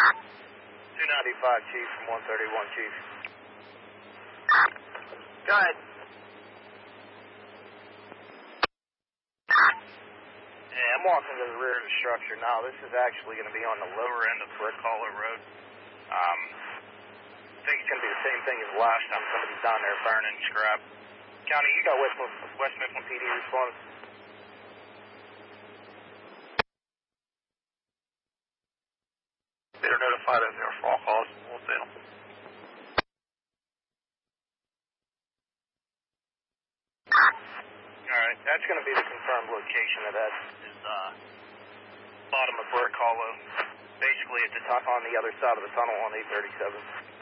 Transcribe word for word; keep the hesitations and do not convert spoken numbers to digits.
two ninety-five, Chief, from one thirty-one, Chief. Go ahead. Yeah, I'm walking to the rear of the structure now. This is actually going to be on the lower end of Brick Hollow Road. Um, I think it's going to be the same thing as last time somebody's down there burning scrap. County, you got West, West Mifflin P D response. They're notified of their fall calls. We'll see them. Alright, that's going to be the confirmed location of that. Is, uh, bottom of Brick Hollow. Basically at the top on the other side of the tunnel on eight thirty-seven.